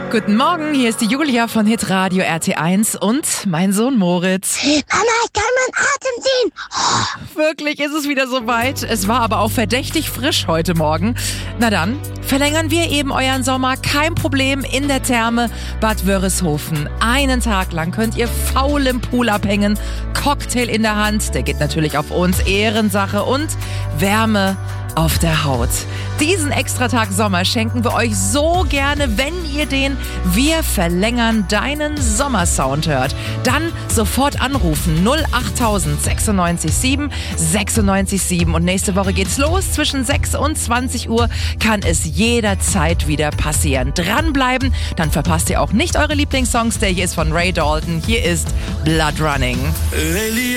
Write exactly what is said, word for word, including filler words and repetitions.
Guten Morgen, hier ist die Julia von Hitradio R T eins und mein Sohn Moritz. Mama, ich kann meinen Atem sehen. Oh. Wirklich ist es wieder soweit. Es war aber auch verdächtig frisch heute Morgen. Na dann, verlängern wir eben euren Sommer. Kein Problem in der Therme Bad Wörishofen. Einen Tag lang könnt ihr faul im Pool abhängen. Cocktail in der Hand, der geht natürlich auf uns. Ehrensache und Wärme auf der Haut. Diesen Extratag Sommer schenken wir euch so gerne, wenn ihr den Wir verlängern deinen Sommersound hört. Dann sofort anrufen null acht tausend sechsundneunzig sieben sechsundneunzig sieben und nächste Woche geht's los. Zwischen sechs und zwanzig Uhr kann es jederzeit wieder passieren. Dranbleiben, dann verpasst ihr auch nicht eure Lieblingssongs. Der hier ist von Ray Dalton. Hier ist Blood Running.